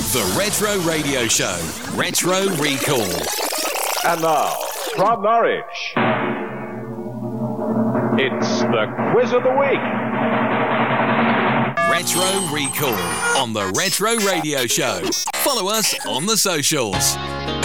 The Retro Radio Show, Retro Recall. And now, from Norwich, it's the Quiz of the Week. Retro Recall on the Retro Radio Show. Follow us on the socials.